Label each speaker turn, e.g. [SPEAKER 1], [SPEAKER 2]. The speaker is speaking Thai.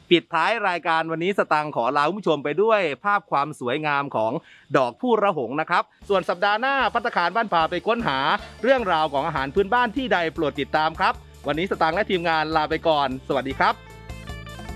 [SPEAKER 1] ปิดท้ายรายการวันนี้สตังค์ขอลาคุณผู้ชมไปด้วยภาพความสวยงามของดอกผู้ระหงนะครับส่วนสัปดาห์หน้าภัตตาคารบ้านป่าไปค้นหาเรื่องราวของอาหารพื้นบ้านที่ใดโปรดติดตามครับวันนี้สตังค์และทีมงานลาไปก่อนสวัสดีครับ